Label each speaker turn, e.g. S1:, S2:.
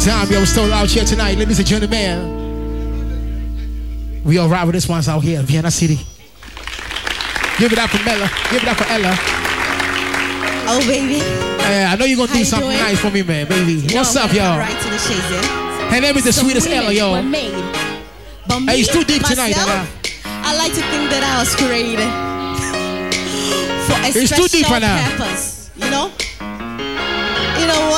S1: time, yo. Still out here tonight, ladies and gentlemen. We all right with this one's out here, Vienna City. Give it up for Ella. Give it up for Ella.
S2: Oh, baby.
S1: I know you're going to do something nice for me, man, baby. What's up, y'all?
S2: Right to the shades, yeah?
S1: Hey, let me the sweetest Ella, yo. Hey, it's too deep tonight, Ella.
S2: I like to think that I was created for a
S1: it's too deep
S2: special
S1: right now.
S2: purpose, you know? You know what?